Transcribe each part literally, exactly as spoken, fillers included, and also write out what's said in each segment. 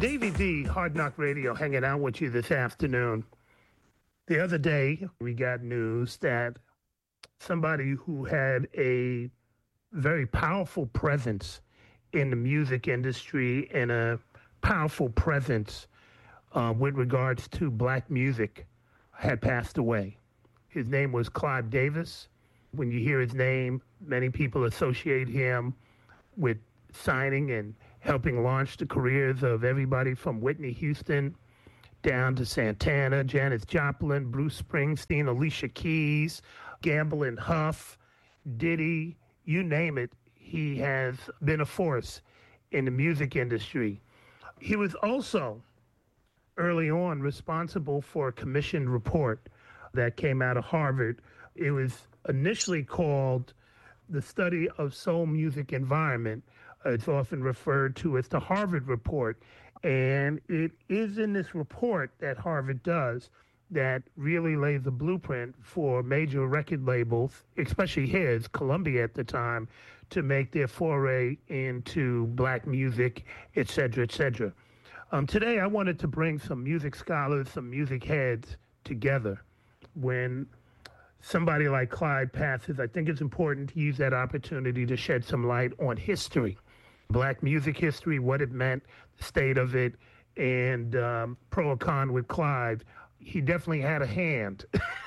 Davey D, Hard Knock Radio, hanging out with you this afternoon. The other day, we got news that somebody who had a very powerful presence in the music industry and a powerful presence uh, with regards to black music had passed away. His name was Clive Davis. When you hear his name, many people associate him with signing and helping launch the careers of everybody from Whitney Houston down to Santana, Janis Joplin, Bruce Springsteen, Alicia Keys, Gamble and Huff, Diddy, you name it. He has been a force in the music industry. He was also early on responsible for a commissioned report that came out of Harvard. It was initially called The Study of Soul Music Environment. It's often referred to as the Harvard Report. And it is in this report that Harvard does that really lays a blueprint for major record labels, especially his, Columbia at the time, to make their foray into black music, et cetera, et cetera. Um, today, I wanted to bring some music scholars, some music heads together. When somebody like Clyde passes, I think it's important to use that opportunity to shed some light on history, black music history, what it meant, the state of it, and um, pro or con with Clyde. He definitely had a hand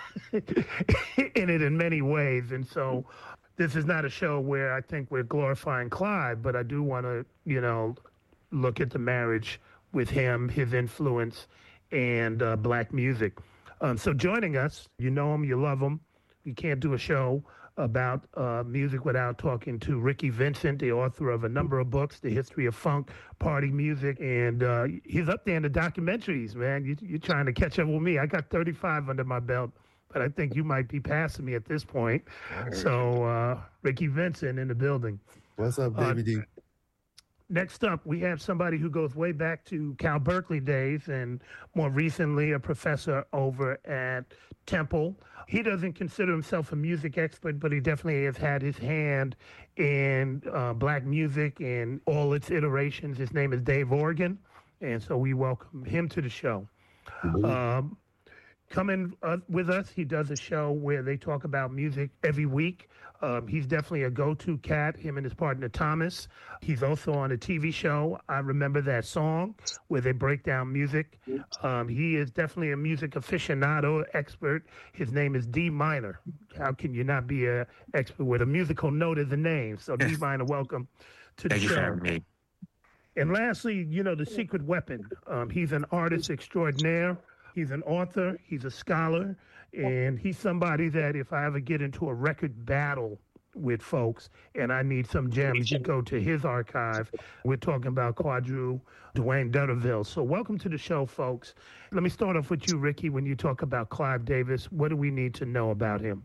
in it in many ways. And so this is not a show where I think we're glorifying Clyde, but I do want to, you know, look at the marriage with him, his influence, and uh, black music. Um, so joining us, you know him, you love him. You can't do a show about uh, music without talking to Ricky Vincent, the author of a number of books, The History of Funk, Party Music, and uh, he's up there in the documentaries, man. You, you're trying to catch up with me. I got thirty-five under my belt, but I think you might be passing me at this point. So uh, Ricky Vincent in the building. What's up, Davey uh, D? Next up, we have somebody who goes way back to Cal Berkeley days and more recently a professor over at Temple. He doesn't consider himself a music expert, but he definitely has had his hand in uh, black music and all its iterations. His name is Dave Organ, and so we welcome him to the show. Mm-hmm. Um, coming uh, with us, he does a show where they talk about music every week. Um, he's definitely a go-to cat, him and his partner Thomas. He's also on a T V show, I Remember That Song, where they break down music. Um, he is definitely a music aficionado, expert. His name is D Minor. How can you not be an expert with a musical note as a name? So D Minor, welcome to the Thank show. you for having me. And lastly, you know, the secret weapon. Um, he's an artist extraordinaire. He's an author. He's a scholar. And he's somebody that if I ever get into a record battle with folks and I need some gems, you go to his archive. We're talking about Quadru Dwayne Dunnerville. So welcome to the show, folks. Let me start off with you, Ricky. When you talk about Clive Davis, what do we need to know about him?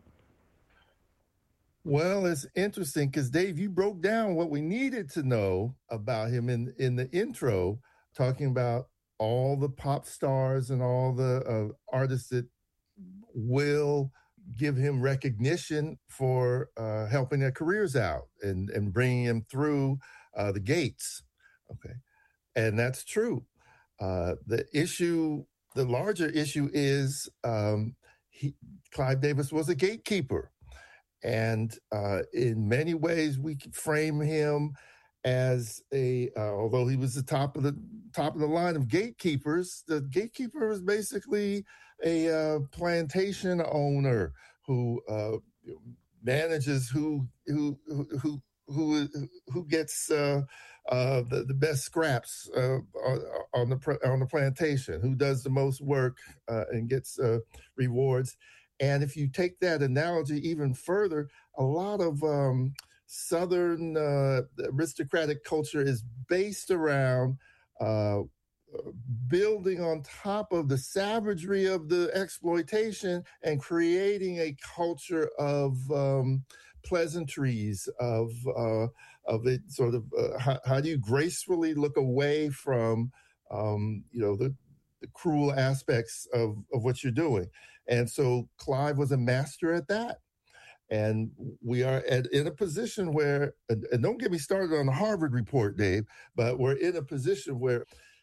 Well, it's interesting because, Dave, you broke down what we needed to know about him in, in the intro, talking about all the pop stars and all the uh, artists that will give him recognition for uh, helping their careers out and, and bringing them through uh, the gates. Okay. And that's true. Uh, the issue, the larger issue is um, he, Clive Davis was a gatekeeper. And uh, in many ways, we could frame him as a, uh, although he was the top of the top of the line of gatekeepers, the gatekeeper was basically a uh, plantation owner who uh, manages who who who who who gets uh, uh, the the best scraps uh, on the on the plantation, who does the most work uh, and gets uh, rewards. And if you take that analogy even further, a lot of um, Southern uh, aristocratic culture is based around uh, building on top of the savagery of the exploitation and creating a culture of um, pleasantries, of uh, of it sort of uh, how, how do you gracefully look away from um, you know the, the cruel aspects of, of what you're doing. And so Clive was a master at that. And we are at, in a position where, and, and don't get me started on the Harvard report, Dave, but we're in a position where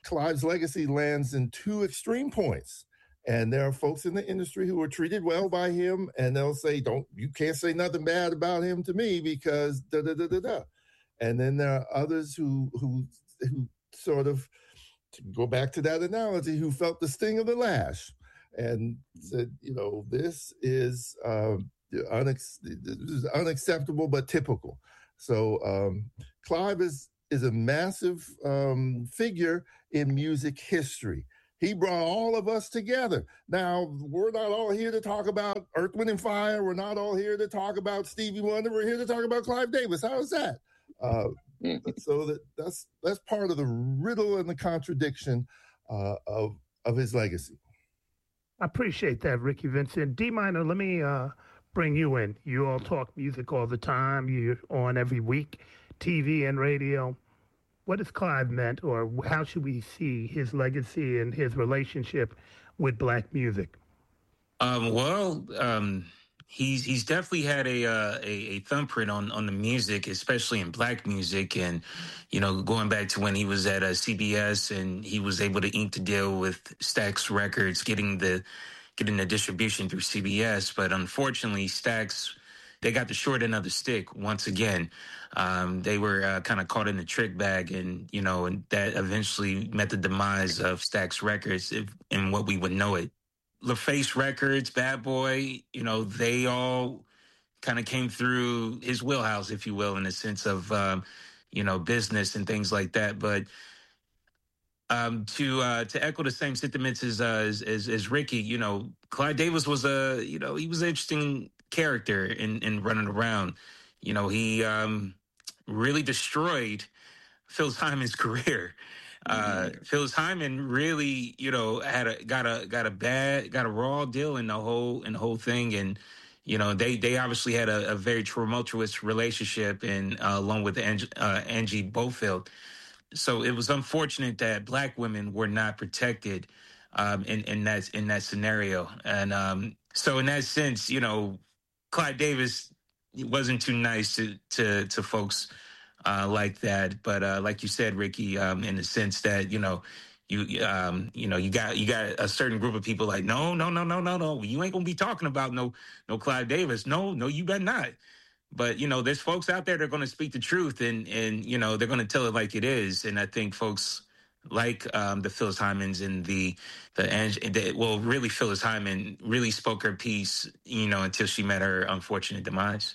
Clive's legacy lands in two extreme points. And there are folks in the industry who are treated well by him, and they'll say, "Don't you can't say nothing bad about him to me because da da da da da." And then there are others who who who sort of, to go back to that analogy, who felt the sting of the lash and said, you know, this is um, unex- this is unacceptable but typical. So um, Clive is is a massive um, figure in music history. He brought all of us together. Now, we're not all here to talk about Earth, Wind, and Fire. We're not all here to talk about Stevie Wonder. We're here to talk about Clive Davis. How is that? Uh, so that that's that's part of the riddle and the contradiction uh, of of his legacy. I appreciate that, Ricky Vincent. D Minor, let me uh, bring you in. You all talk music all the time. You're on every week, T V and radio. What has Clive meant, or how should we see his legacy and his relationship with Black music? Um, well, um, he's he's definitely had a, uh, a a thumbprint on on the music, especially in Black music, and you know, going back to when he was at uh, C B S and he was able to ink the deal with Stax Records, getting the getting the distribution through C B S, but unfortunately, Stax, they got the short end of the stick once again. Um, they were uh, kind of caught in the trick bag, and you know, and that eventually met the demise of Stax Records if, in what we would know it. LaFace Records, Bad Boy, you know, they all kind of came through his wheelhouse, if you will, in the sense of, um, you know, business and things like that. But um, to uh, to echo the same sentiments as, uh, as as as Ricky, you know, Clive Davis was a, you know, he was an interesting character in, in running around. You know, he um, really destroyed Phyllis Hyman's career. Uh, Phyllis Hyman really, you know, had a got a got a bad got a raw deal in the whole in the whole thing, and you know they they obviously had a, a very tumultuous relationship, and uh, along with Angie, uh, Angie Bofield. So it was unfortunate that Black women were not protected um, in in that in that scenario, and um, so in that sense, you know, Clive Davis wasn't too nice to to to folks uh, like that. But uh, like you said, Ricky, um, in the sense that you know, you um, you know, you got you got a certain group of people like, no, no, no, no, no, no, you ain't gonna be talking about no no Clive Davis. No, no, you better not. But you know, there's folks out there that are going to speak the truth, and and you know, they're going to tell it like it is. And I think folks like um, the Phyllis Hymans and the the, the well, really Phyllis Hyman really spoke her piece, you know, until she met her unfortunate demise.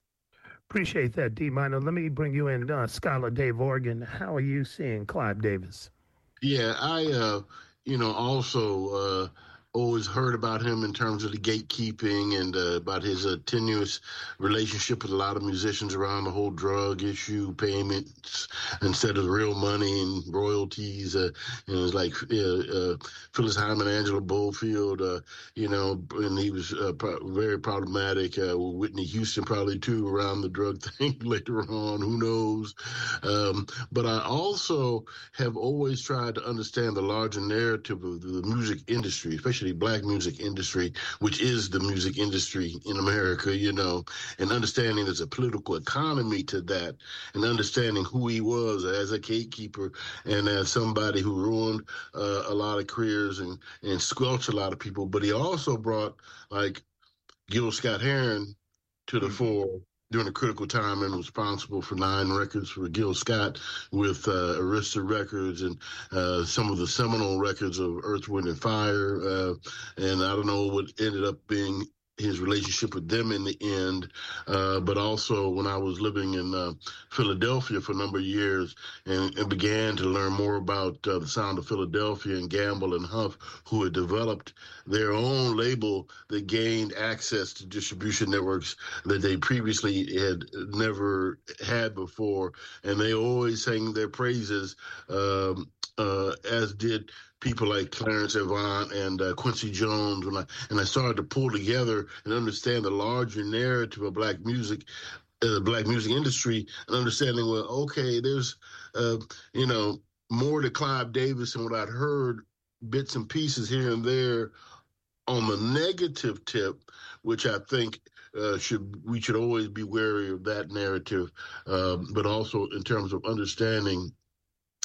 Appreciate that, D Minor. Let me bring you in, uh, Scholar Dave Organ. How are you seeing Clive Davis? Yeah, I, uh, you know, also uh, always heard about him in terms of the gatekeeping and uh, about his uh, tenuous relationship with a lot of musicians around the whole drug issue, payments instead of real money and royalties. Uh, and it was like uh, uh, Phyllis Hyman, Angela Bofield, uh, you know, and he was uh, pro- very problematic. Uh, with Whitney Houston probably too around the drug thing later on. Who knows? Um, but I also have always tried to understand the larger narrative of the music industry, especially the Black music industry, which is the music industry in America, you know, and understanding there's a political economy to that, and understanding who he was as a gatekeeper and as somebody who ruined uh, a lot of careers and, and squelched a lot of people. But he also brought, like, Gil Scott-Heron to the mm-hmm. fore during a critical time, and was responsible for nine records for Gil Scott with uh, Arista Records and uh, some of the seminal records of Earth, Wind, and Fire. Uh, and I don't know what ended up being his relationship with them in the end, uh, but also when I was living in uh, Philadelphia for a number of years and, and began to learn more about uh, the sound of Philadelphia and Gamble and Huff, who had developed their own label that gained access to distribution networks that they previously had never had before. And they always sang their praises, um, uh, as did people like Clarence Avant and uh, Quincy Jones, when I, and I started to pull together and understand the larger narrative of Black music, uh, the Black music industry, and understanding, well, okay, there's, uh, you know, more to Clive Davis than what I'd heard, bits and pieces here and there on the negative tip, which I think uh, should we should always be wary of that narrative, um, but also in terms of understanding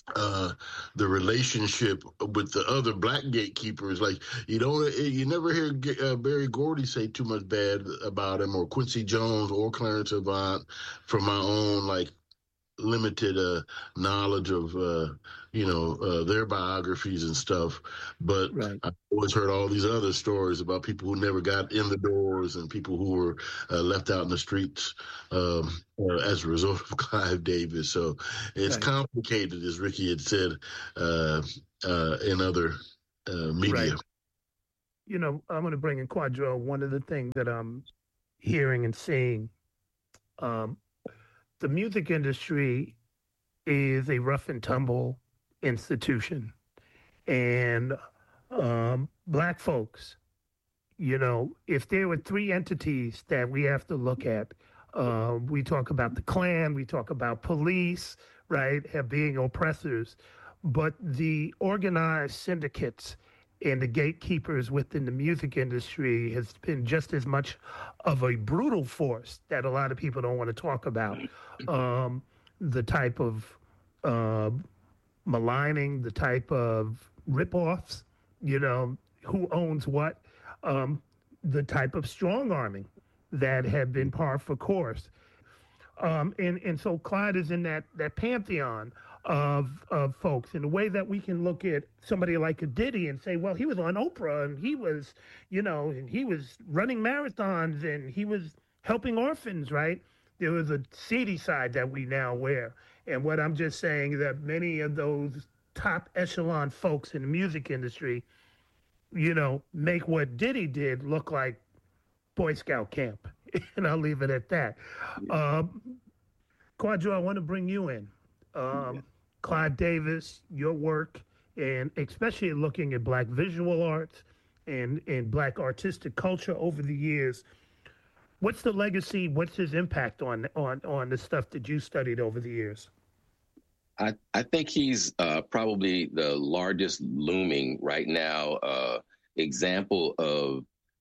uh, the relationship with the other black gatekeepers. Like you don't, you never hear uh, Berry Gordy say too much bad about him, or Quincy Jones, or Clarence Avant, from my own like limited uh, knowledge of uh, you know uh, their biographies and stuff. But Right. I've always heard all these other stories about people who never got in the doors and people who were uh, left out in the streets um, uh, as a result of Clive Davis. So it's Right. complicated, as Ricky had said uh, uh, in other uh, media. Right. You know, I'm going to bring in Quadro. One of the things that I'm hearing and seeing, um, the music industry is a rough and tumble institution. And um, black folks, you know, if there were three entities that we have to look at, uh, we talk about the Klan, we talk about police, right, have being oppressors, but the organized syndicates and the gatekeepers within the music industry has been just as much of a brutal force that a lot of people don't want to talk about. Um, the type of uh, maligning, the type of ripoffs, you know, who owns what, um, the type of strong arming that have been par for course. Um, and, and so Clyde is in that, that pantheon of of folks, in a way that we can look at somebody like a Diddy and say, well, he was on Oprah and he was, you know, and he was running marathons and he was helping orphans, right? There was a seedy side that we now wear. And what I'm just saying is that many of those top echelon folks in the music industry, you know, make what Diddy did look like Boy Scout camp. And I'll leave it at that. Um, Quadro, I want to bring you in. Um, Clive Davis, your work, and especially looking at Black visual arts and, and Black artistic culture over the years. What's the legacy? What's his impact on on on the stuff that you studied over the years? I, I think he's uh, probably the largest looming right now uh, example of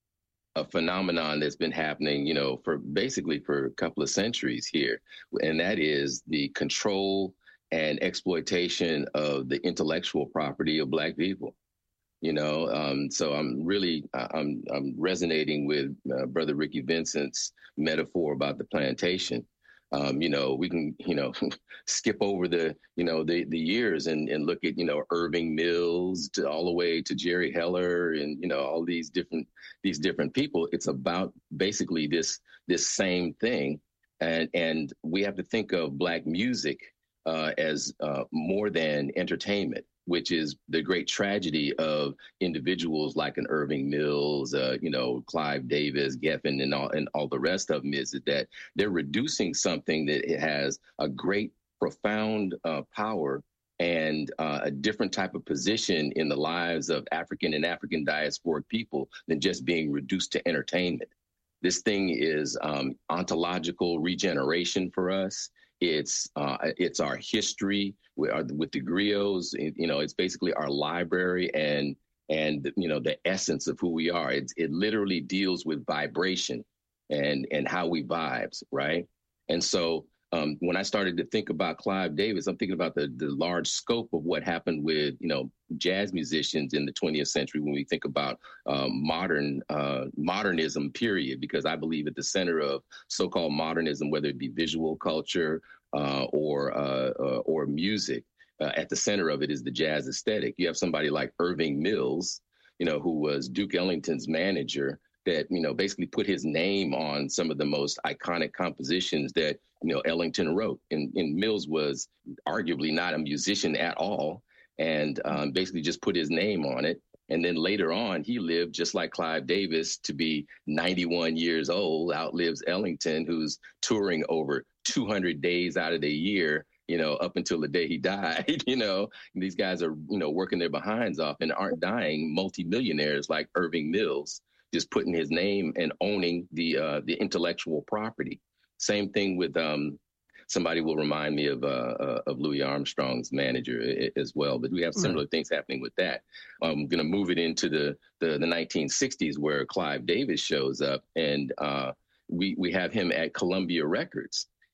a phenomenon that's been happening, you know, for basically for a couple of centuries here. And that is the control and exploitation of the intellectual property of Black people. You know, um, so I'm really I'm I'm resonating with uh, Brother Ricky Vincent's metaphor about the plantation. Um, you know, we can, you know, skip over the, you know, the, the years and, and look at, you know, Irving Mills to all the way to Jerry Heller and, you know, all these different these different people. It's about basically this this same thing. And and we have to think of Black music uh, as uh, more than entertainment, which is the great tragedy of individuals like an Irving Mills, uh, you know, Clive Davis, Geffen, and all and all the rest of them, is that they're reducing something that it has a great, profound uh, power and uh, a different type of position in the lives of African and African diasporic people than just being reduced to entertainment. This thing is um, ontological regeneration for us. It's uh, it's our history with, our, with the griots. You know, it's basically our library and and you know the essence of who we are. It's, it literally deals with vibration and and how we vibes, right? And so um, when I started to think about Clive Davis, I'm thinking about the the large scope of what happened with you know jazz musicians in the twentieth century when we think about um, modern uh, modernism, period, because I believe at the center of so-called modernism, whether it be visual culture uh, or uh, uh, or music, uh, at the center of it is the jazz aesthetic. You have somebody like Irving Mills, you know, who was Duke Ellington's manager, that, you know, basically put his name on some of the most iconic compositions that, you know, Ellington wrote. And, and Mills was arguably not a musician at all, and um, basically just put his name on it. And then later on, he lived just like Clive Davis to be ninety-one years old, outlives Ellington, who's touring over two hundred days out of the year, you know, up until the day he died. You know, and these guys are, you know, working their behinds off and aren't dying multimillionaires like Irving Mills, just putting his name and owning the uh, the intellectual property. Same thing with um, somebody will remind me of uh, uh, of Louis Armstrong's manager as well. But we have similar right. things happening with that. I'm going to move it into the, the the nineteen sixties where Clive Davis shows up, and uh, we we have him at Columbia Records.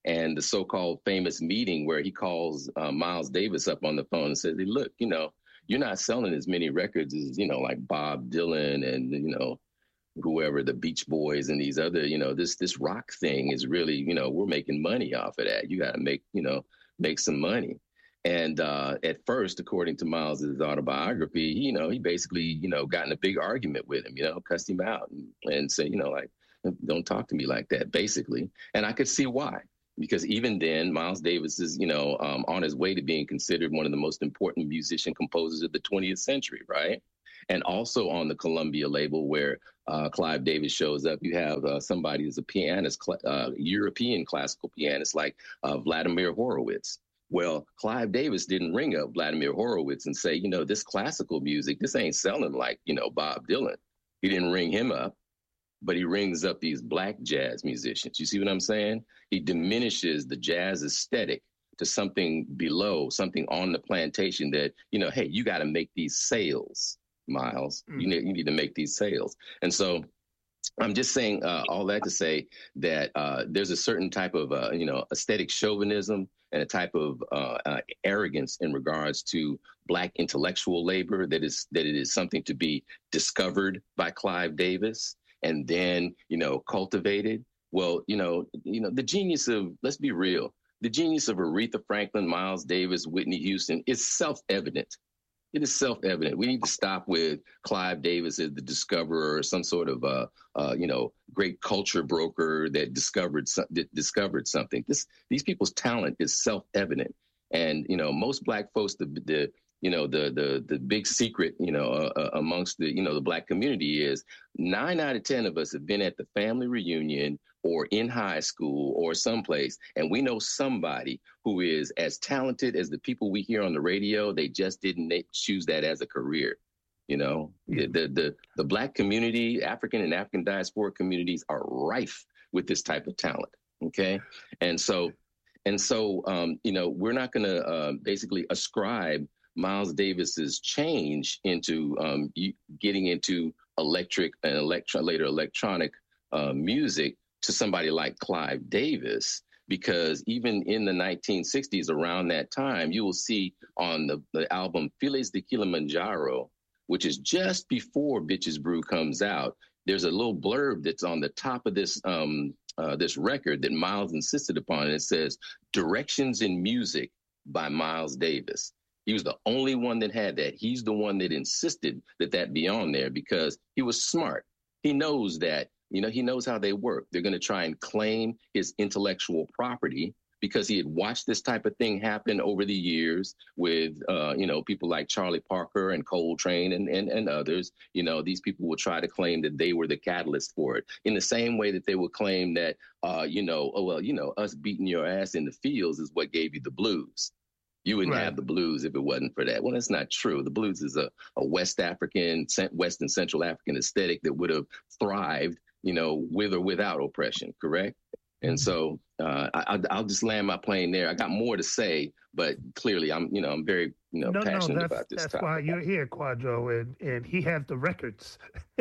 and the so-called famous meeting where he calls uh, Miles Davis up on the phone and says, hey, look, you know, you're not selling as many records as, you know, like Bob Dylan and, you know, whoever, the Beach Boys and these other, you know, this this rock thing is really, you know, we're making money off of that. You got to make, you know, make some money. And uh, at first, according to Miles's autobiography, you know, he basically, you know, got in a big argument with him, you know, cussed him out and, and said, you know, like, don't talk to me like that, basically. And I could see why. Because even then, Miles Davis is, you know, um, on his way to being considered one of the most important musician composers of the twentieth century, right? And also on the Columbia label where uh, Clive Davis shows up, you have uh, somebody who's a pianist, uh, European classical pianist like uh, Vladimir Horowitz. Well, Clive Davis didn't ring up Vladimir Horowitz and say, you know, this classical music, this ain't selling like, you know, Bob Dylan. He didn't ring him up. But he rings up these black jazz musicians. You see what I'm saying? He diminishes the jazz aesthetic to something below, something on the plantation that, you know, hey, you got to make these sales, Miles. Mm. You need, you need to make these sales. And so I'm just saying uh, all that to say that uh, there's a certain type of, uh, you know, aesthetic chauvinism and a type of uh, uh, arrogance in regards to black intellectual labor that is that it is something to be discovered by Clive Davis and then, you know, cultivated. Well, you know, you know, the genius of, let's be real, the genius of Aretha Franklin, Miles Davis, Whitney Houston is self-evident. It is self-evident. We need to stop with Clive Davis as the discoverer or some sort of, uh, uh, you know, great culture broker that discovered that discovered something. This these people's talent is self-evident, and you know, most black folks, the the you know, the the the big secret, you know, uh, amongst the, you know, the black community is nine out of ten of us have been at the family reunion or in high school or someplace, and we know somebody who is as talented as the people we hear on the radio. They just didn't choose that as a career. You know, yeah. the, the the the black community, African and African diaspora communities are rife with this type of talent. OK, and so and so, um, you know, we're not going to uh, basically ascribe Miles Davis's change into um, getting into electric and electro, later electronic uh, music to somebody like Clive Davis, because even in the nineteen sixties, around that time, you will see on the, the album Files de Kilimanjaro, which is just before Bitches Brew comes out, there's a little blurb that's on the top of this um, uh, this record that Miles insisted upon, and it says, "Directions in Music" by Miles Davis. He was the only one that had that. He's the one that insisted that that be on there because he was smart. He knows that, you know, he knows how they work. They're going to try and claim his intellectual property because he had watched this type of thing happen over the years with, uh, you know, people like Charlie Parker and Coltrane and, and, and others. You know, these people will try to claim that they were the catalyst for it in the same way that they will claim that, uh, you know, oh, well, you know, us beating your ass in the fields is what gave you the blues. You wouldn't right. have the blues if it wasn't for that. Well, that's not true. The blues is a, a West African, West and Central African aesthetic that would have thrived, you know, with or without oppression, correct? And so uh, I, I'll just land my plane there. I got more to say, but clearly I'm, you know, I'm very, you know, no, passionate no, about this that's topic. Why you're here, Quadro, and, and he has the records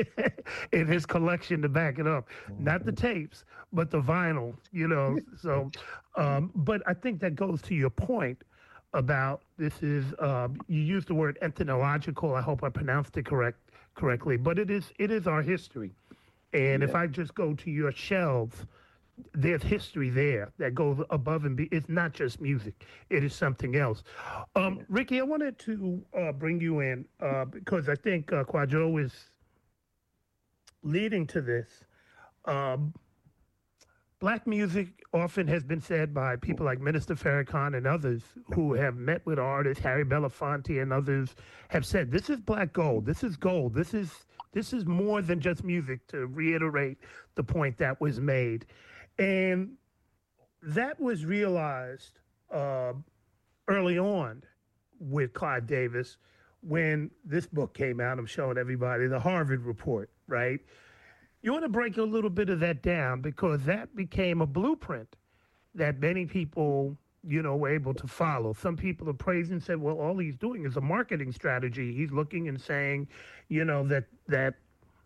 in his collection to back it up. Not the tapes, but the vinyl, you know. So, um, but I think that goes to your point about this is, uh, you used the word ethnological. I hope I pronounced it correct correctly, but it is it is our history. And yeah. if I just go to your shelves, there's history there that goes above and be. It's not just music; it is something else. Um, yeah. Ricky, I wanted to uh, bring you in uh, because I think uh, Quadro is leading to this. Um, Black music often has been said by people like Minister Farrakhan and others who have met with artists, Harry Belafonte and others, have said, this is black gold, this is gold, this is this is more than just music, to reiterate the point that was made. And that was realized uh, early on with Clive Davis when this book came out. I'm showing everybody the Harvard Report, right? You want to break a little bit of that down because that became a blueprint that many people, you know, were able to follow. Some people are praising and said, well, all he's doing is a marketing strategy. He's looking and saying, you know, that that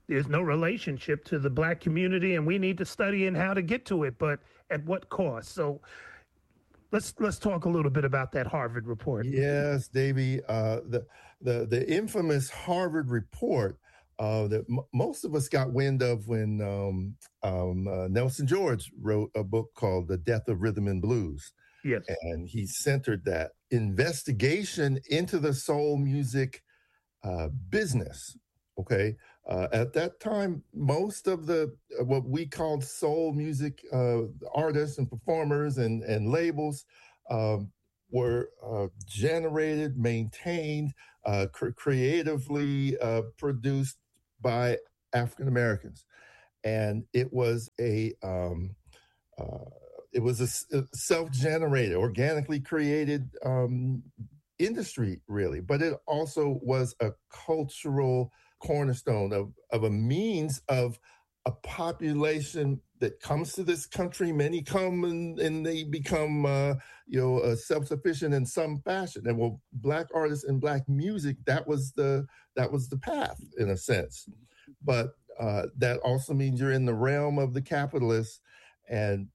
there's no relationship to the black community, and we need to study and how to get to it, but at what cost? So let's let's talk a little bit about that Harvard report. Yes, Davey, uh, the the the infamous Harvard report uh, that m- most of us got wind of when um, um, uh, Nelson George wrote a book called The Death of Rhythm and Blues. Yes. And he centered that investigation into the soul music uh, business. Okay. Uh, at that time, most of the uh, what we called soul music uh, artists and performers and, and labels um, were uh, generated, maintained, uh, cr- creatively uh, produced by African Americans. And it was a um, uh, it was a, a self-generated, organically created um, industry, really. But it also was a cultural cornerstone of, of a means of a population that comes to this country. Many come and, and they become, uh, you know, uh, self-sufficient in some fashion. And well, black artists and black music, that was the that was the path in a sense. But uh, that also means you're in the realm of the capitalists. And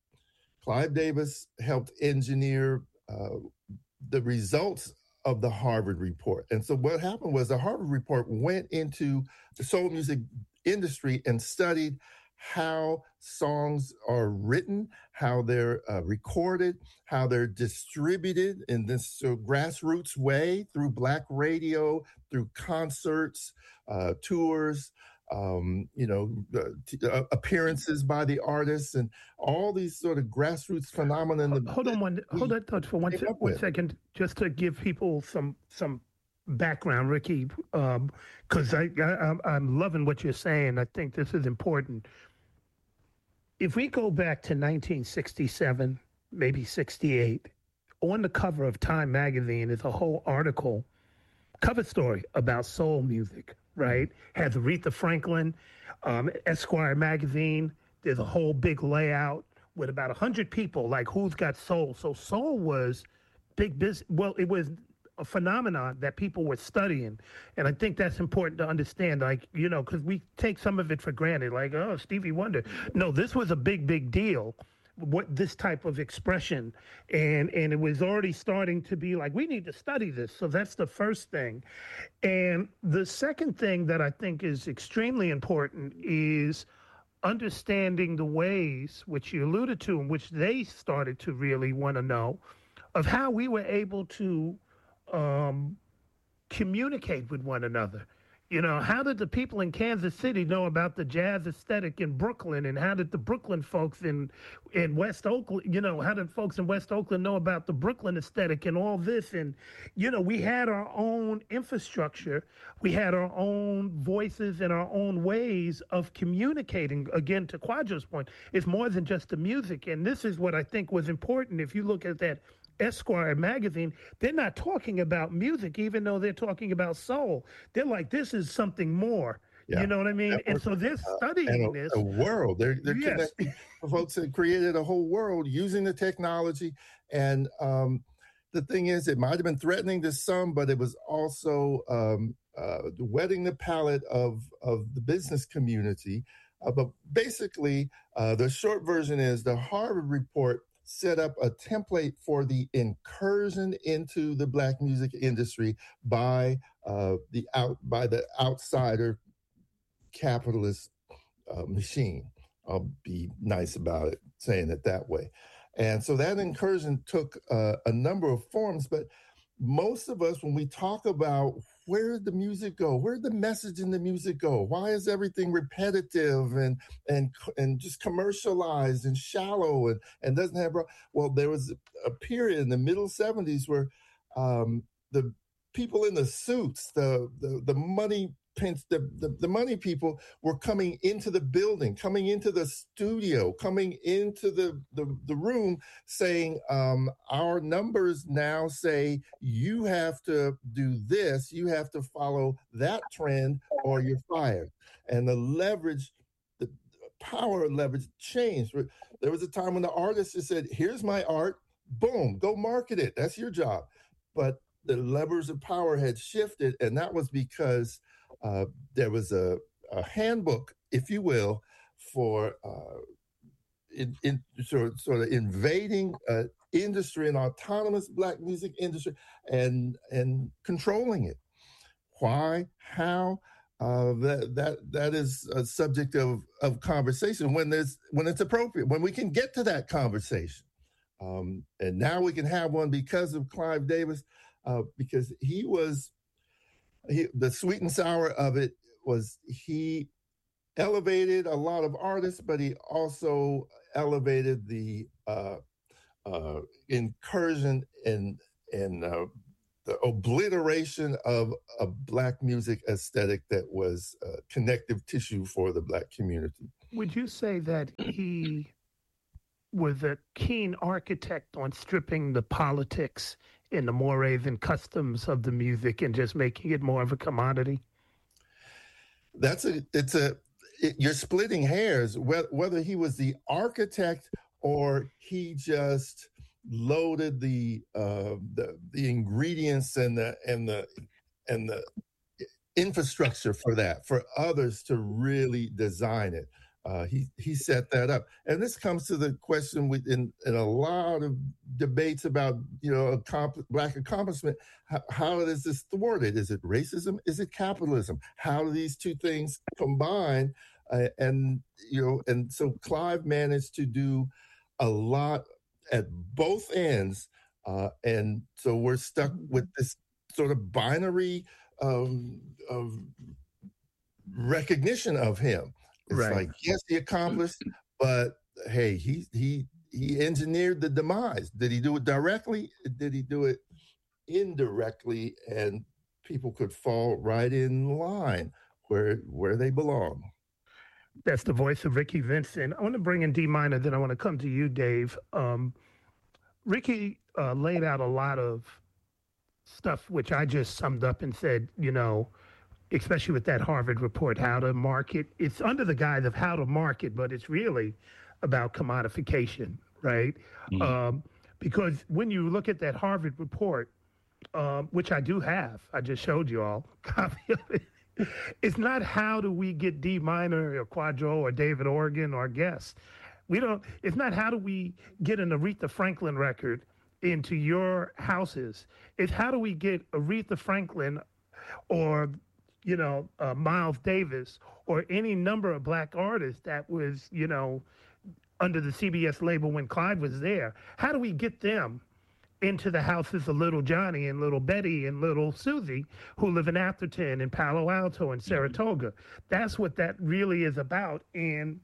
Clive Davis helped engineer uh, the results of the Harvard report. And so what happened was the Harvard report went into the soul music industry and studied how songs are written, how they're uh, recorded, how they're distributed in this so grassroots way through black radio, through concerts, uh, tours, um, you know, uh, t- uh, appearances by the artists, and all these sort of grassroots phenomena. Hold, hold on one, hold that thought for one, se- one second, just to give people some some background, Ricky, because um, I, I I'm, I'm loving what you're saying. I think this is important. If we go back to nineteen sixty-seven, maybe sixty-eight, on the cover of Time magazine is a whole article, cover story about soul music. Right, has Aretha Franklin, um, Esquire magazine. There's a whole big layout with about a hundred people. Like, who's got soul? So soul was big business. Well, it was a phenomenon that people were studying, and I think that's important to understand. Like, you know, because we take some of it for granted. Like, oh, Stevie Wonder. No, this was a big, big deal. What this type of expression, and and it was already starting to be like, we need to study this. So that's the first thing. And the second thing that I think is extremely important is understanding the ways which you alluded to, in which they started to really want to know, of how we were able to um, communicate with one another. You know, how did the people in Kansas City know about the jazz aesthetic in Brooklyn? And how did the Brooklyn folks in in West Oakland, you know, how did folks in West Oakland know about the Brooklyn aesthetic and all this? And, you know, we had our own infrastructure. We had our own voices and our own ways of communicating. Again, to Kwadwo's point, it's more than just the music. And this is what I think was important. If you look at that Esquire magazine, they're not talking about music, even though they're talking about soul. They're like, this is something more. Yeah. You know what I mean? And so they're studying uh, a, this. A world. They're, they're yes. connecting. Folks have created a whole world using the technology. And um, the thing is, it might have been threatening to some, but it was also um, uh, whetting the palate of, of the business community. Uh, but basically, uh, the short version is the Harvard report set up a template for the incursion into the black music industry by uh, the out by the outsider capitalist uh, machine. I'll be nice about it, saying it that way. And so that incursion took uh, a number of forms, but most of us, when we talk about where did the music go, where did the message in the music go, why is everything repetitive and and and just commercialized and shallow and, and doesn't have, well, there was a period in the middle seventies where um, the people in the suits, the the, the money pinch, the, the, the money people were coming into the building, coming into the studio, coming into the, the, the room saying, um, our numbers now say you have to do this, you have to follow that trend or you're fired. And the leverage, the power of leverage changed. There was a time when the artist just said, here's my art, boom, go market it. That's your job. But the levers of power had shifted, and that was because Uh, there was a, a handbook, if you will, for uh, in, in sort, of, sort of invading uh, industry and autonomous black music industry and and controlling it. Why? How? Uh, that that that is a subject of, of conversation when there's when it's appropriate, when we can get to that conversation. Um, and now we can have one because of Clive Davis, uh, because he was he, the sweet and sour of it was he elevated a lot of artists, but he also elevated the uh, uh, incursion and and uh, the obliteration of a black music aesthetic that was uh, connective tissue for the black community. Would you say that he was a keen architect on stripping the politics and the mores and customs of the music and just making it more of a commodity? That's a, it's a, it, you're splitting hairs, whether, whether he was the architect or he just loaded the, uh, the, the ingredients and the, and the, and the infrastructure for that, for others to really design it. Uh, he he set that up, and this comes to the question with, in in a lot of debates about you know accompl- black accomplishment. How, how is this thwarted? Is it racism? Is it capitalism? How do these two things combine? Uh, and you know, and so Clive managed to do a lot at both ends, uh, and so we're stuck with this sort of binary um, of recognition of him. It's right. Like, yes, he accomplished, but hey, he he he engineered the demise. Did he do it directly? Did he do it indirectly? And people could fall right in line where where they belong. That's the voice of Ricky Vincent. I want to bring in D Minor, then I want to come to you, Dave. Um, Ricky uh, laid out a lot of stuff, which I just summed up and said, you know, especially with that Harvard report, how to market. It's under the guise of how to market, but it's really about commodification, right? Mm-hmm. Um, because when you look at that Harvard report, um, which I do have, I just showed you all a copy of it. It's not how do we get D Minor or Quadro or David Organ or guests. We don't, it's not how do we get an Aretha Franklin record into your houses. It's how do we get Aretha Franklin or you know, uh, Miles Davis, or any number of black artists that was, you know, under the C B S label when Clive was there. How do we get them into the houses of Little Johnny and Little Betty and Little Susie, who live in Atherton and Palo Alto and Saratoga? That's what that really is about. And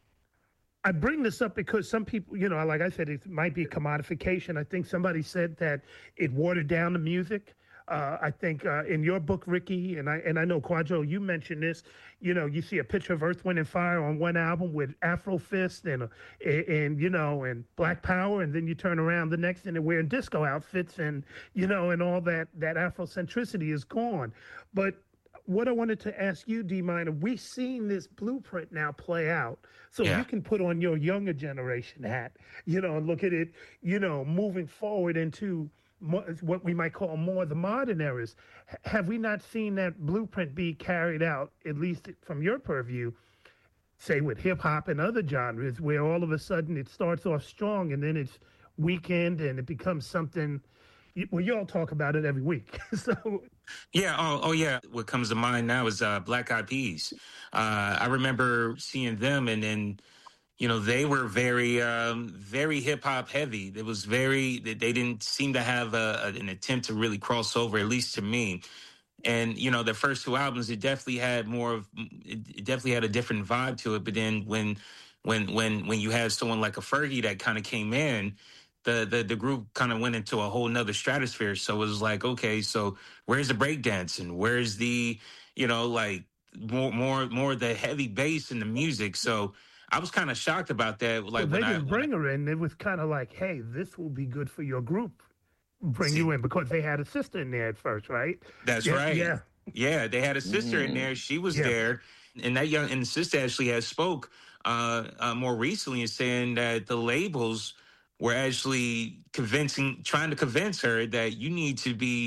I bring this up because some people, you know, like I said, it might be commodification. I think somebody said that it watered down the music. Uh, I think uh, in your book, Ricky, and I and I know Quadro, you mentioned this. You know, you see a picture of Earth, Wind, and Fire on one album with Afro Fist and and, and you know and Black Power, and then you turn around the next and they're wearing disco outfits, and you know, and all that that Afrocentricity is gone. But what I wanted to ask you, D Minor, we've seen this blueprint now play out, so yeah. You can put on your younger generation hat, you know, and look at it, you know, moving forward into More, what we might call more the modern eras. H- have we not seen that blueprint be carried out, at least from your purview, say with hip hop and other genres, where all of a sudden it starts off strong and then it's weekend and it becomes something, well, you all talk about it every week. so Yeah. Oh, oh, yeah. What comes to mind now is uh, Black Eyed Peas. Uh, I remember seeing them and then, you know, they were very, um, very hip hop heavy. It was very, they didn't seem to have a, a, an attempt to really cross over, at least to me. And, you know, the first two albums, it definitely had more of, it definitely had a different vibe to it. But then when, when, when, when you had someone like a Fergie that kind of came in, the, the, the group kind of went into a whole nother stratosphere. So it was like, okay, so where's the breakdancing? Where's the, you know, like more, more, more the heavy bass in the music. So I was kind of shocked about that. Like, well, they when didn't I, bring her in. It was kind of like, hey, this will be good for your group. Bring See, you in because they had a sister in there at first, right? That's yeah, right. Yeah, yeah. They had a sister mm. in there. She was yeah. there, and that young and the sister actually has spoke uh, uh, more recently and saying that the labels were actually convincing, trying to convince her that you need to be,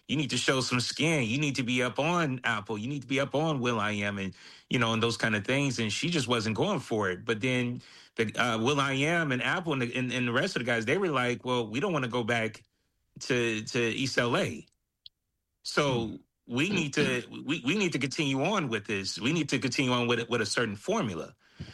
You need to show some skin. You need to be up on Apple. You need to be up on Will I Am and, you know, and those kind of things. And she just wasn't going for it. But then the uh, Will I Am and Apple and the, and, and the rest of the guys, they were like, well, we don't want to go back to, to East L A. So we need to we, we need to continue on with this. We need to continue on with it with a certain formula.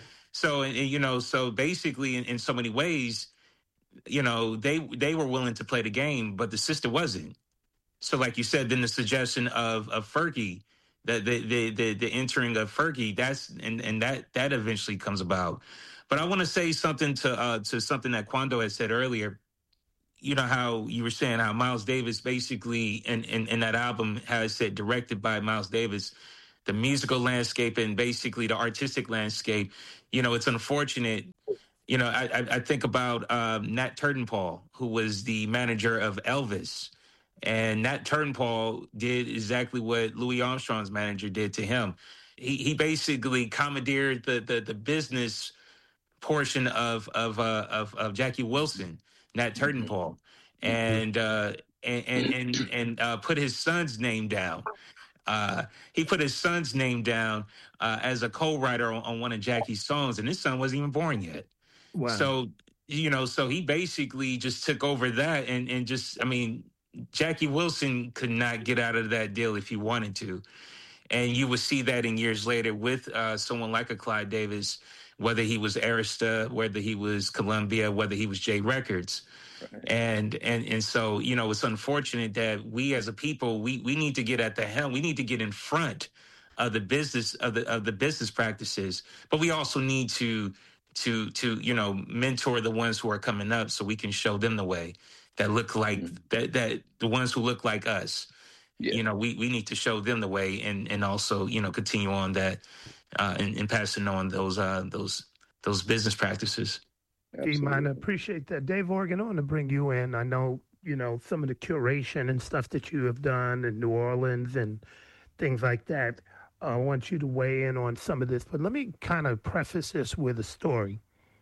So, and, and, you know, so basically in, in so many ways, you know, they they were willing to play the game, but the sister wasn't. So, like you said, then the suggestion of of Fergie, the the the the, the entering of Fergie, that's and and that that eventually comes about. But I want to say something to uh, to something that Quando had said earlier. You know how you were saying how Miles Davis basically in, in, in that album has said directed by Miles Davis, the musical landscape and basically the artistic landscape. You know, it's unfortunate. You know, I, I, I think about um, Nat Turton-Paul, who was the manager of Elvis. And Nat Turton-Paul did exactly what Louis Armstrong's manager did to him. He, he basically commandeered the, the, the business portion of of, uh, of of Jackie Wilson, Nat Turton-Paul, and uh, and and and, and uh, put his son's name down. Uh, he put his son's name down uh, as a co-writer on, on one of Jackie's songs, and his son wasn't even born yet. Wow. So you know, so he basically just took over that, and and just, I mean, Jackie Wilson could not get out of that deal if he wanted to. And you would see that in years later with uh, someone like a Clive Davis, whether he was Arista, whether he was Columbia, whether he was J Records. Right. And and and so, you know, it's unfortunate that we as a people, we we need to get at the helm. We need to get in front of the business of the of the business practices. But we also need to to to, you know, mentor the ones who are coming up so we can show them the way that look like mm-hmm. that that the ones who look like us. Yeah. You know, we, we need to show them the way and, and also, you know, continue on that uh, and, and passing on those uh, those those business practices. D-Mine, I appreciate that. Dave Organ, I want to bring you in. I know, you know, some of the curation and stuff that you have done in New Orleans and things like that. Uh, I want you to weigh in on some of this. But let me kind of preface this with a story.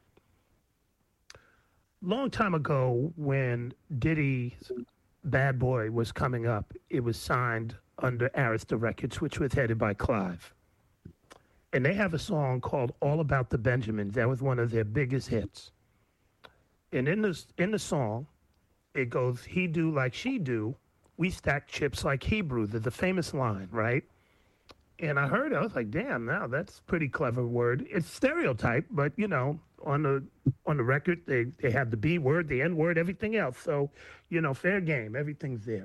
Long time ago, when Diddy's Bad Boy was coming up, it was signed under Arista Records, which was headed by Clive. And they have a song called All About the Benjamins. That was one of their biggest hits. And in the, in the song, it goes, he do like she do, we stack chips like Hebrew. There's a famous line, right? And I heard it, I was like, damn, now that's a pretty clever word. It's stereotype, but, you know, on the on the record, they, they have the B word, the N word, everything else. So, you know, fair game, everything's there.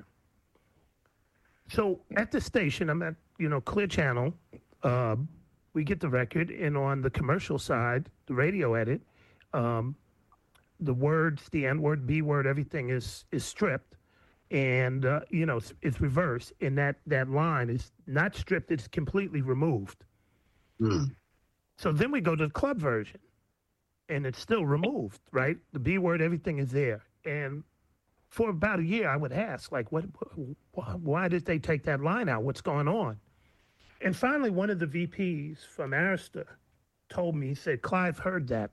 So at the station, I'm at, you know, Clear Channel. Uh, we get the record, and on the commercial side, the radio edit, um, the words, the N word, B word, everything is is stripped. And, uh, you know, it's, it's reversed. And that, that line is not stripped, it's completely removed. Mm. So then we go to the club version. And it's still removed, right? The B word, everything is there. And for about a year, I would ask, like, what? Why did they take that line out? What's going on? And finally, one of the V Ps from Arista told me, he said, Clive heard that.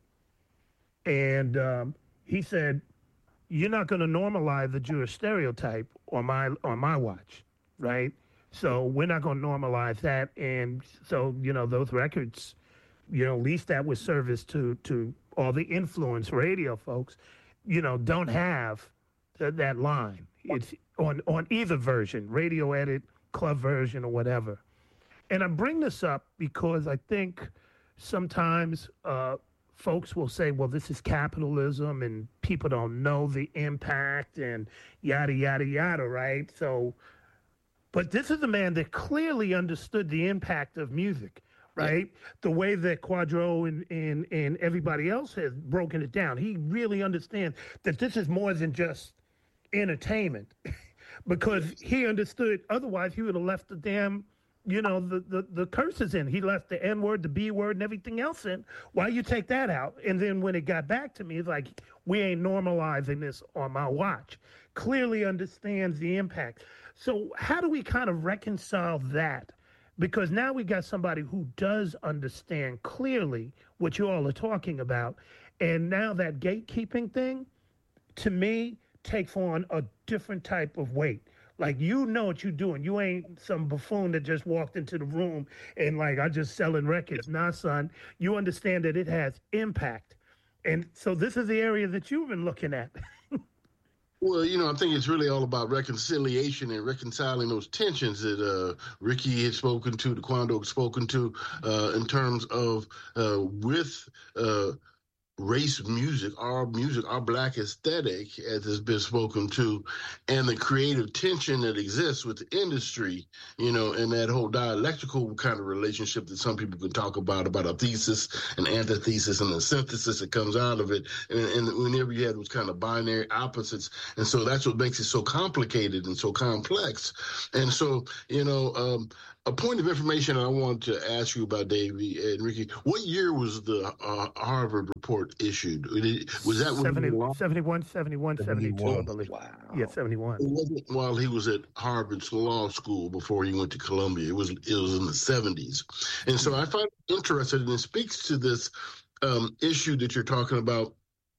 And um, he said, you're not going to normalize the Jewish stereotype on my on my watch, right? So we're not going to normalize that. And so, you know, those records, you know, at least that was service to to all the influence radio folks, you know, don't have th- that line. It's on, on either version, radio edit, club version, or whatever. And I bring this up because I think sometimes uh, folks will say, well, this is capitalism and people don't know the impact and yada, yada, yada, right? So, but this is a man that clearly understood the impact of music. Right? Yeah. The way that Quadro and, and, and everybody else has broken it down. He really understands that this is more than just entertainment because yes. he understood. Otherwise, he would have left the damn, you know, the, the, the curses in. He left the N word, the B word, and everything else in. Why you take that out? And then when it got back to me, it's like, we ain't normalizing this on my watch. Clearly understands the impact. So how do we kind of reconcile that? Because now we got somebody who does understand clearly what you all are talking about. And now that gatekeeping thing, to me, takes on a different type of weight. Like, you know what you're doing. You ain't some buffoon that just walked into the room and like, I just selling records. Nah, son, you understand that it has impact. And so this is the area that you've been looking at. Well, you know, I think it's really all about reconciliation and reconciling those tensions that uh, Ricky had spoken to, Daquando had spoken to, uh, in terms of uh, with uh, race music, our music, our black aesthetic, as has been spoken to, and the creative tension that exists with the industry, you know, and that whole dialectical kind of relationship that some people can talk about, about a thesis, an antithesis, and a synthesis that comes out of it. And, and whenever you had those kind of binary opposites. And so that's what makes it so complicated and so complex. And so, you know, um, a point of information I wanted to ask you about, Davey and Ricky, what year was the uh, Harvard report issued? Was that seventy, seventy-one, seventy-one, seventy-two, I believe. Wow. Yeah, seventy-one. It wasn't while he was at Harvard's law school before he went to Columbia. It was it was in the seventies. And so I find it interesting, and it speaks to this um, issue that you're talking about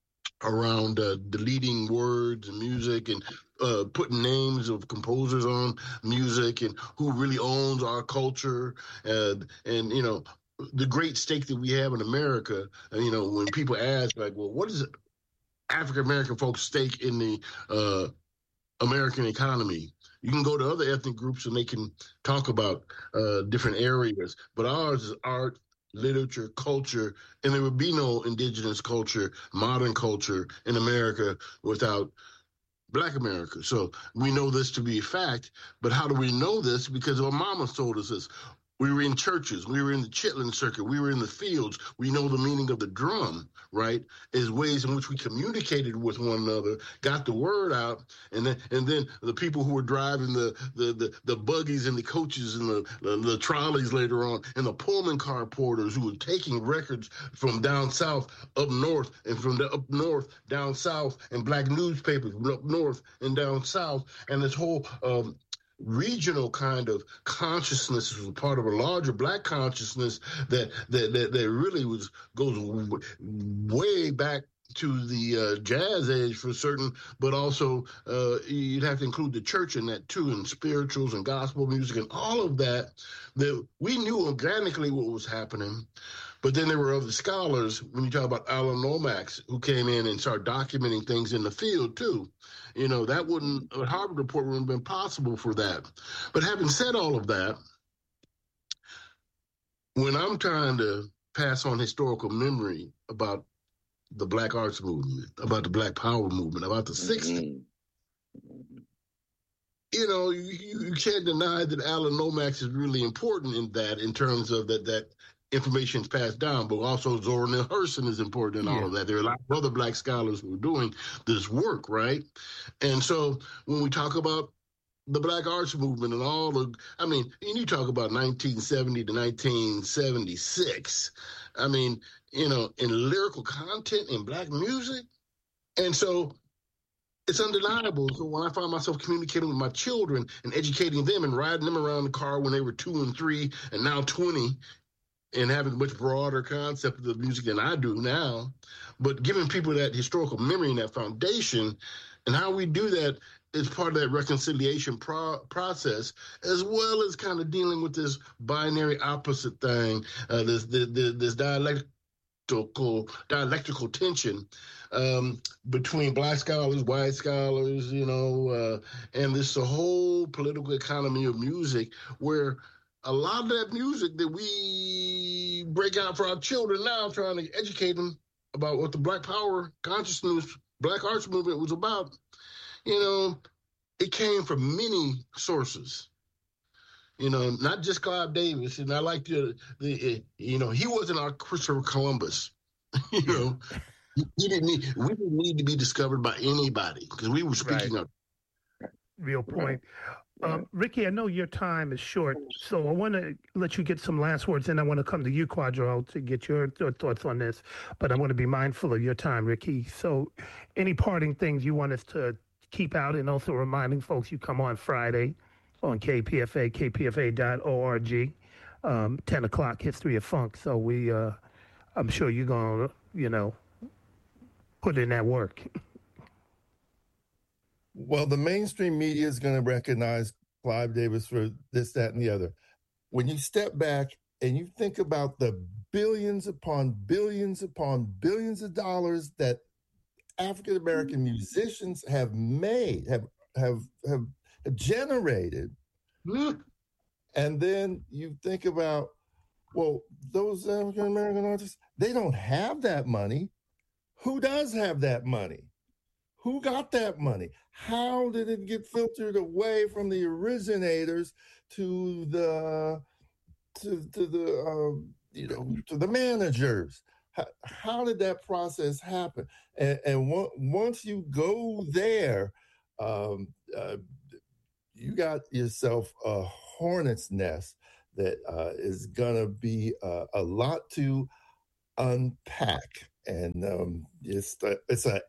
around uh, deleting words and music and uh, putting names of composers on music and who really owns our culture. And, and you know, the great stake that we have in America, and, you know, when people ask, like, well, what is African-American folks' stake in the uh, American economy? You can go to other ethnic groups and they can talk about uh, different areas, but ours is art, literature, culture, and there would be no indigenous culture, modern culture in America without Black America. So we know this to be a fact, but how do we know this? Because our mama told us this. We were in churches. We were in the Chitlin circuit. We were in the fields. We know the meaning of the drum, right? Is ways in which we communicated with one another, got the word out, and then and then the people who were driving the the the, the buggies and the coaches and the, the the trolleys later on, and the Pullman car porters who were taking records from down south up north, and from the up north down south, and black newspapers from up north and down south, and this whole um, regional kind of consciousness was part of a larger black consciousness that that that, that really was goes way back to the uh, jazz age for certain, but also uh, you'd have to include the church in that too, and spirituals and gospel music and all of that. That we knew organically what was happening. But then there were other scholars, when you talk about Alan Lomax, who came in and started documenting things in the field too. You know, that wouldn't, a Harvard report wouldn't have been possible for that. But having said all of that, when I'm trying to pass on historical memory about the Black arts movement, about the Black Power movement, about the sixties, mm-hmm. you know, you, you can't deny that Alan Lomax is really important in that, in terms of that that information is passed down, but also Zora Neale Hurston is important in yeah. all of that. There are a lot of other black scholars who are doing this work, right? And so when we talk about the Black arts movement and all the, I mean, and you talk about nineteen seventy to nineteen seventy-six, I mean, you know, in lyrical content in black music. And so it's undeniable. So when I find myself communicating with my children and educating them and riding them around the car when they were two and three and now twenty, and having a much broader concept of the music than I do now, but giving people that historical memory and that foundation, and how we do that is part of that reconciliation pro- process, as well as kind of dealing with this binary opposite thing, uh, this, this, this dialectical, dialectical tension um, between black scholars, white scholars, you know, uh, and this whole political economy of music where a lot of that music that we break out for our children now, trying to educate them about what the Black Power consciousness, Black arts movement was about, you know, it came from many sources. You know, not just Clive Davis. And I like the, the you know, he wasn't our Christopher Columbus. you know, he didn't need, we didn't need to be discovered by anybody because we were speaking right. up. Real point. Um, Ricky, I know your time is short, so I want to let you get some last words, and I want to come to you, Quadro, to get your, your thoughts on this, but I want to be mindful of your time, Ricky. So any parting things you want us to keep out, and also reminding folks you come on Friday on K P F A, K P F A dot org, um, ten o'clock, History of Funk. So we, uh, I'm sure you're going to, you know, put in that work. Well, the mainstream media is going to recognize Clive Davis for this, that, and the other. When you step back and you think about the billions upon billions upon billions of dollars that African American musicians have made, have have have generated, Look. and then you think about, well, those African American artists, they don't have that money. Who does have that money? Who got that money? How did it get filtered away from the originators to the to, to the uh, you know to the managers? How, how did that process happen? And, and w- once you go there, um, uh, you got yourself a hornet's nest that uh, is gonna be uh, a lot to unpack, and um, it's a, it's a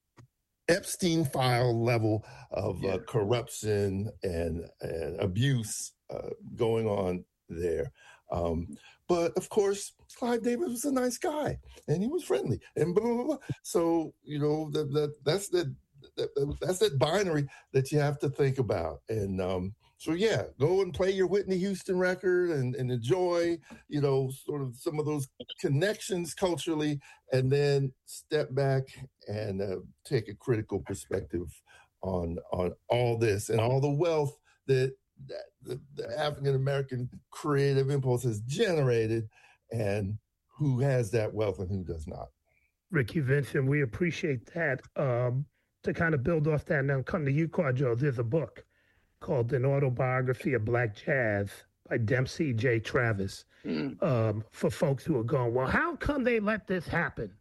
Epstein file level of yeah. uh, corruption and, and abuse uh, going on there. Um, but of course, Clive Davis was a nice guy and he was friendly and blah, blah, blah. So, you know, that, that that's the that, that's that binary that you have to think about. And um, so, yeah, go and play your Whitney Houston record and, and enjoy, you know, sort of some of those connections culturally, and then step back and uh, take a critical perspective on on all this and all the wealth that, that the, the African-American creative impulse has generated, and who has that wealth and who does not. Ricky Vincent, we appreciate that. Um, to kind of build off that, and then come to you, Quadro, there's a book called An Autobiography of Black Jazz by Dempsey J. Travis. Mm. Um, for folks who are going, well, how come they let this happen?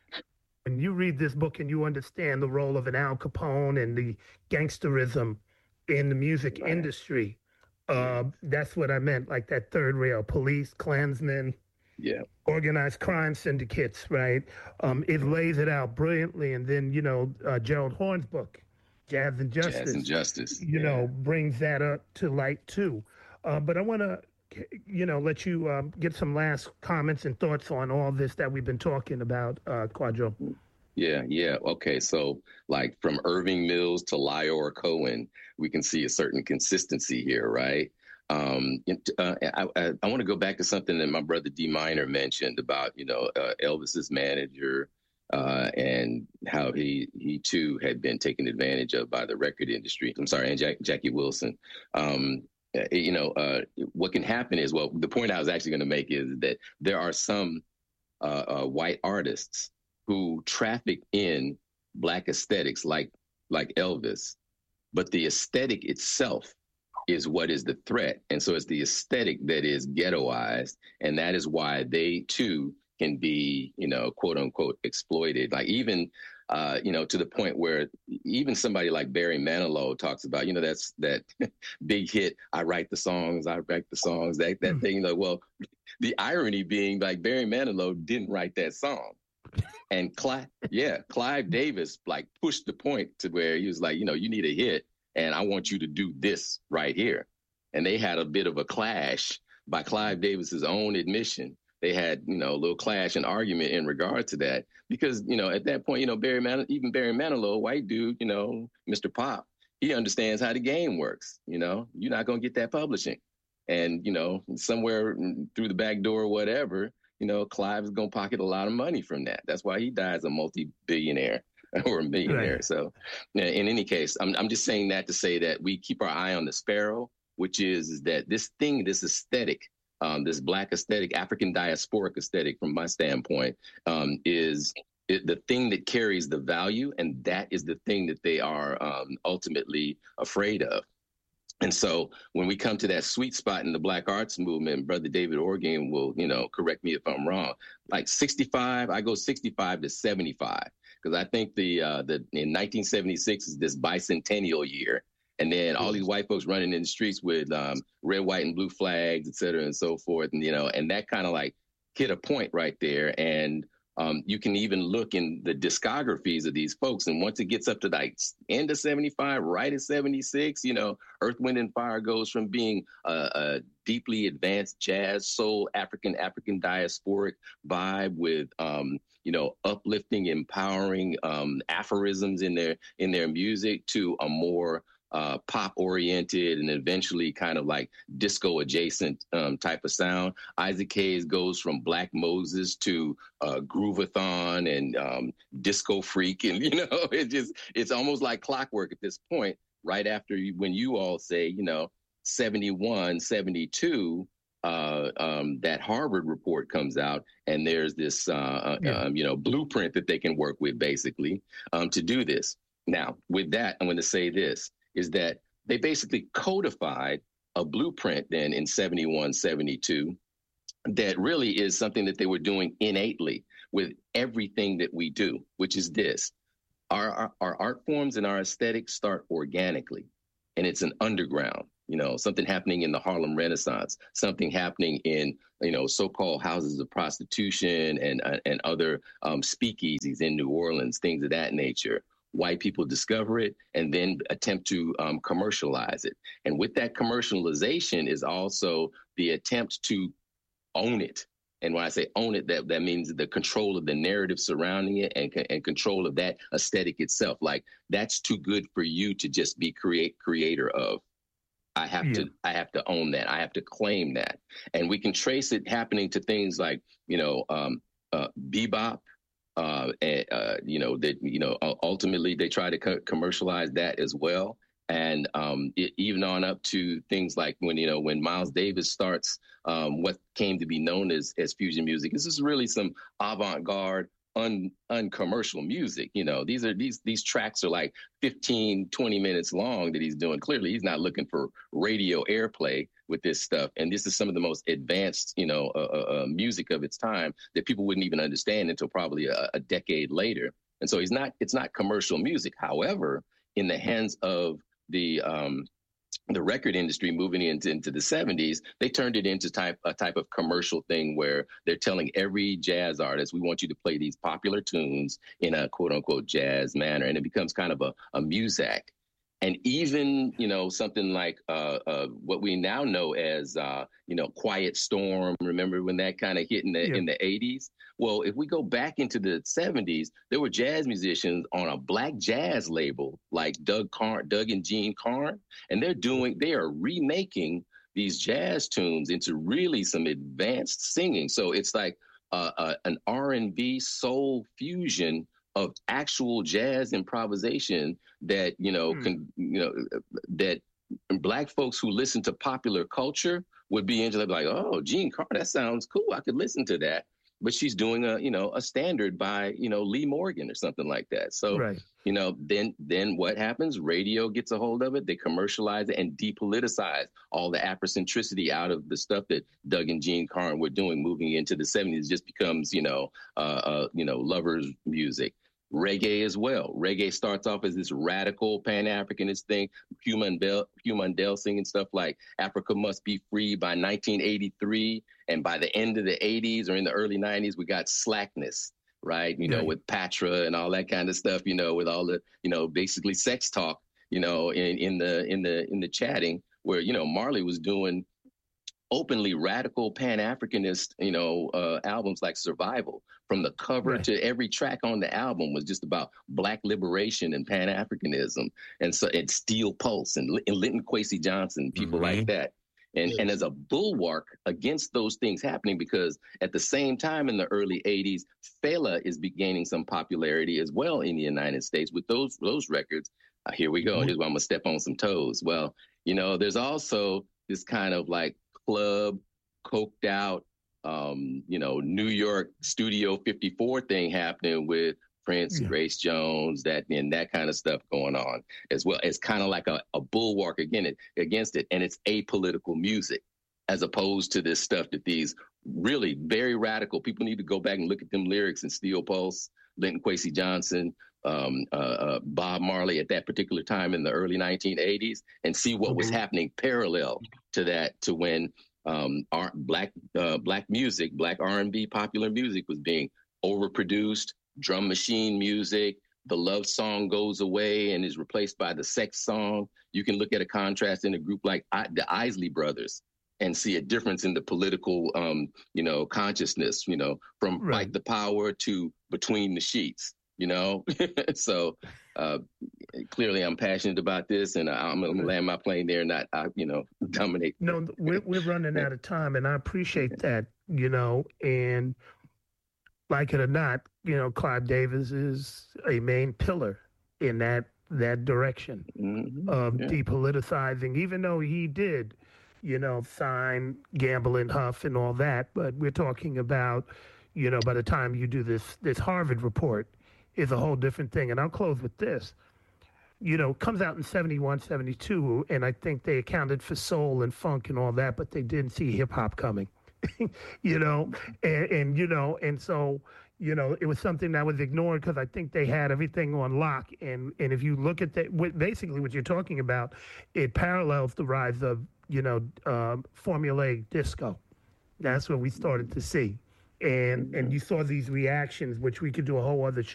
When you read this book and you understand the role of an Al Capone and the gangsterism in the music right. industry, uh, that's what I meant, like that third rail, police, Klansmen, yeah, organized crime syndicates, right? Um, it lays it out brilliantly. And then, you know, uh, Gerald Horne's book, Jazz and Justice, Jazz and Justice, you yeah. know, brings that up to light too. Uh, but I want to, you know, let you um, get some last comments and thoughts on all this that we've been talking about, uh, Quadro. Yeah, yeah. Okay. So like from Irving Mills to Lyor Cohen, we can see a certain consistency here, right? Um, uh, I, I, I want to go back to something that my brother D Minor mentioned about, you know, uh, Elvis's manager uh, and how he he too had been taken advantage of by the record industry. I'm sorry, and Jack, Jackie Wilson. Um, you know, uh, what can happen is, well, the point I was actually going to make is that there are some uh, uh, white artists who traffic in Black aesthetics like like Elvis, but the aesthetic itself is what is the threat. And so it's the aesthetic that is ghettoized. And that is why they too can be, you know, quote unquote, exploited. Like even, uh, you know, to the point where even somebody like Barry Manilow talks about, you know, that's that big hit. I write the songs, I write the songs, that, that mm. thing. Like, well, the irony being like Barry Manilow didn't write that song. And Clive, yeah, Clive Davis like pushed the point to where he was like, you know, you need a hit. And I want you to do this right here. And they had a bit of a clash by Clive Davis's own admission. They had, you know, a little clash and argument in regard to that. Because, you know, at that point, you know, Barry Man- even Barry Manilow, white dude, you know, Mister Pop, he understands how the game works. You know, you're not going to get that publishing. And, you know, somewhere through the back door or whatever, you know, Clive is going to pocket a lot of money from that. That's why he dies a multi-billionaire. Or a millionaire. Right. So in any case, I'm I'm just saying that to say that we keep our eye on the sparrow, which is, is that this thing, this aesthetic, um, this Black aesthetic, African diasporic aesthetic from my standpoint, um, is it, the thing that carries the value. And that is the thing that they are um, ultimately afraid of. And so when we come to that sweet spot in the Black arts movement, Brother David Organ will, you know, correct me if I'm wrong, like sixty-five, I go sixty-five to seventy-five. Because I think the uh, the in nineteen seventy-six is this bicentennial year. And then all these white folks running in the streets with um, red, white, and blue flags, et cetera, and so forth. And, you know, and that kind of like hit a point right there. And Um, you can even look in the discographies of these folks. And once it gets up to like end of seventy-five, right at seventy-six, you know, Earth, Wind and Fire goes from being a, a deeply advanced jazz, soul, African, African diasporic vibe with, um, you know, uplifting, empowering um, aphorisms in their in their music to a more Uh, pop oriented and eventually kind of like disco adjacent um, type of sound. Isaac Hayes goes from Black Moses to uh, Groovathon and um, Disco Freak. And, you know, it just, it's almost like clockwork at this point, right after you, when you all say, you know, seventy-one, seventy-two, uh, um, that Harvard report comes out and there's this, uh, yeah. um, you know, blueprint that they can work with basically um, to do this. Now, with that, I'm going to say this. Is that they basically codified a blueprint then in seventy-one, seventy-two that really is something that they were doing innately with everything that we do, which is this. Our, our, our art forms and our aesthetics start organically, and it's an underground, you know, something happening in the Harlem Renaissance, something happening in, you know, so-called houses of prostitution and, uh, and other um, speakeasies in New Orleans, things of that nature. White people discover it and then attempt to um, commercialize it. And with that commercialization is also the attempt to own it. And when I say own it, that, that means the control of the narrative surrounding it and, and control of that aesthetic itself. Like, that's too good for you to just be create creator of. I have yeah. to I have to own that. I have to claim that. And we can trace it happening to things like, you know, um, uh, bebop. Uh, and, uh, you know, that, you know, ultimately they try to co- commercialize that as well. And um, it, even on up to things like when, you know, when Miles Davis starts um, what came to be known as, as fusion music. This is really some avant-garde, un uncommercial music. You know, these are these these tracks are like fifteen, twenty minutes long that he's doing. Clearly, he's not looking for radio airplay with this stuff. And this is some of the most advanced, you know, uh, uh, music of its time that people wouldn't even understand until probably a, a decade later. And so he's not, it's not commercial music. However, in the hands of the um, the record industry moving into, into the seventies, they turned it into type a type of commercial thing where they're telling every jazz artist, we want you to play these popular tunes in a quote unquote jazz manner. And it becomes kind of a, a muzak. And even, you know, something like uh, uh, what we now know as, uh, you know, Quiet Storm. Remember when that kind of hit in the yeah. in the eighties? Well, if we go back into the seventies, there were jazz musicians on a black jazz label like Doug Carn, Doug and Gene Carn, and they're doing, they are remaking these jazz tunes into really some advanced singing. So it's like uh, uh, an R and B soul fusion of actual jazz improvisation that, you know, hmm. can, you know, that Black folks who listen to popular culture would be into, like, oh, Gene Carter, that sounds cool. I could listen to that. But she's doing a, you know, a standard by, you know, Lee Morgan or something like that. So, right. you know, then then what happens? Radio gets a hold of it. They commercialize it and depoliticize all the Afrocentricity out of the stuff that Doug and Gene Carn were doing moving into the seventies. It just becomes, you know, uh, uh, you know, lovers music. Reggae as well. Reggae starts off as this radical Pan-Africanist thing. Hugh Mandel, Hugh Mandel singing stuff like Africa Must Be Free by nineteen eighty-three. And by the end of the eighties or in the early nineties, we got Slackness, right? You know, yeah. with Patra and all that kind of stuff, you know, with all the, you know, basically sex talk, you know, in, in the in the in the chatting where, you know, Marley was doing openly radical Pan-Africanist, you know, uh, albums like Survival. From the cover right. to every track on the album was just about Black liberation and Pan-Africanism. And so it's Steel Pulse and, and Linton Kwesi Johnson, people mm-hmm. like that. And, yes. and as a bulwark against those things happening, because at the same time in the early eighties, Fela is gaining some popularity as well in the United States with those those records. Uh, here we go. Mm-hmm. Here's where I'm going to step on some toes. Well, you know, there's also this kind of like club, coked out, um, you know, New York Studio fifty-four thing happening with Prince, yeah. Grace Jones, that and that kind of stuff going on as well. It's kind of like a, a bulwark again it, against it, and it's apolitical music as opposed to this stuff that these really very radical people need to go back and look at them lyrics in Steel Pulse, Linton Kwesi Johnson, um, uh, uh, Bob Marley at that particular time in the early nineteen eighties, and see what mm-hmm. was happening parallel to that, to when um, our black uh, black music, black R and B popular music was being overproduced drum machine music. The love song goes away and is replaced by the sex song. You can look at a contrast in a group like I, the Isley Brothers and see a difference in the political, um, you know, consciousness, you know, from Right. Fight the Power to Between the Sheets, you know? So uh, clearly I'm passionate about this, and I'm going to land my plane there and not, uh, you know, dominate. No, we're, we're running out of time, and I appreciate that, you know, and like it or not, you know, Clive Davis is a main pillar in that that direction Mm-hmm. of Yeah. depoliticizing, even though he did, you know, sign Gamble and Huff and all that. But we're talking about, you know, by the time you do this, this Harvard report is a whole different thing. And I'll close with this. You know, comes out in seventy-one, seventy-two, and I think they accounted for soul and funk and all that, but they didn't see hip hop coming. you know, and, and, you know, and so, you know, it was something that was ignored because I think they had everything on lock. And, and if you look at that, what, basically what you're talking about, it parallels the rise of, you know, um, formulaic disco. That's what we started to see. And, and you saw these reactions, which we could do a whole other show